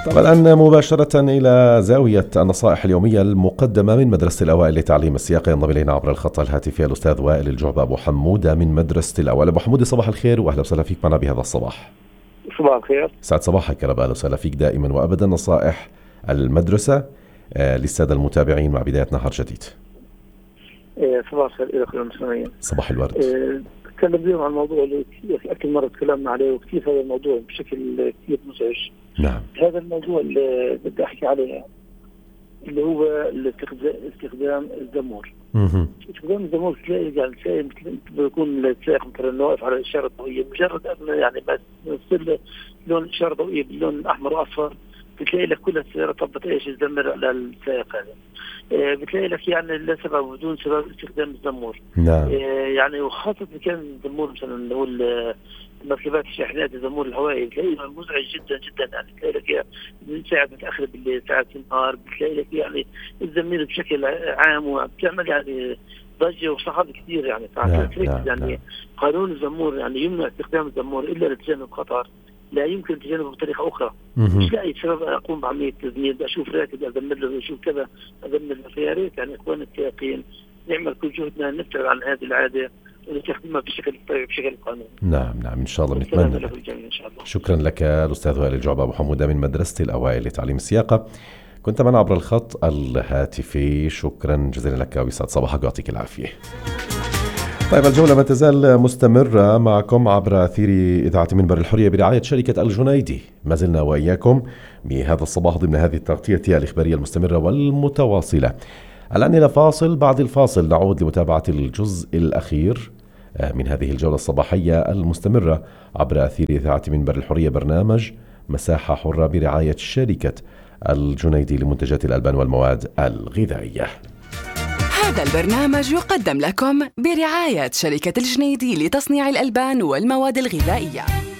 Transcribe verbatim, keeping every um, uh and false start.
طبعا الآن مباشرة إلى زاوية النصائح اليومية المقدمة من مدرسة الأوائل لتعليم السياقة. ينضم إلينا عبر الخط الهاتفي الأستاذ وائل الجعبة أبو حمودة من مدرسة الأوائل. أبو حمودة صباح الخير وأهلا وسهلا فيك معنا بهذا الصباح. صباح الخير. سعد صباحك يا رب. أهلا وسهلا فيك دائما وأبدا. نصائح المدرسة آه للسادة المتابعين مع بداية نهار جديد. صباح الخير إلى كل المستمعين. صباح الورد. نتكلم اليوم عن الموضوع اللي أكثر مرة تكلمنا عليه وكيف هذا الموضوع بشكل كثير مزعج. نعم. هذا الموضوع اللي بدي أحكي عليه اللي هو استخدام الزمور. استخدام الزمور تلاقي يعني تلاقي بيكون السائق مثلا واقف على الإشارة الضوئية، مجرد أن يعني بس يصير لون إشارة ضوئية باللون أحمر وأصفر بتلاقي لك كل السيارة طبت إيش الزمر على السائق هذا. آه بتلاقي لك يعني لا سبب بدون سبب استخدام الزمور. نعم. آه يعني وخاصة كان الزمور مثلا اللي هو مركبات الشاحنات الزمور الهوائي بتلاقيه مزعج جدا جدا. يعني بتلاقي لك ساعة متأخرة بالليل ساعة النهار بتلاقي لك يعني الزمير بشكل عام وبتعمل يعني ضجة وصخب كثير يعني. نعم. نعم. يعني نعم. قانون الزمور يعني يمنع استخدام الزمور إلا لتجنب خطر لا يمكن تجنبه بطريقة أخرى. مش لاقي سبب أقوم بعملية تزمير، أشوف راكب أزمر له، أشوف كذا أزمر له. فيا ريت يعني إخوان السائقين نعمل كل جهدنا نبتعد عن هذه العادة ونستخدمها بشكل طيب بشكل قانوني. نعم نعم إن شاء الله نتمنى. إن شاء الله. شكرا لك الأستاذ وائل الجعبة أبو حمودة من مدرسة الأوائل لتعليم السياقة، كنت معنا عبر الخط الهاتفي. شكرا جزيلا لك ويسعد صباحك ويعطيك العافية. طيب الجولة ما تزال مستمرة معكم عبر أثير إذاعة منبر الحرية برعاية شركة الجنيدي. ما زلنا وإياكم بهذا الصباح ضمن هذه التغطية الإخبارية المستمرة والمتواصلة. الآن إلى فاصل، بعد الفاصل نعود لمتابعة الجزء الأخير من هذه الجولة الصباحية المستمرة عبر أثير إذاعة منبر الحرية، برنامج مساحة حرة برعاية شركة الجنيدي لمنتجات الألبان والمواد الغذائية. هذا البرنامج يقدم لكم برعاية شركة الجنيدي لتصنيع الألبان والمواد الغذائية.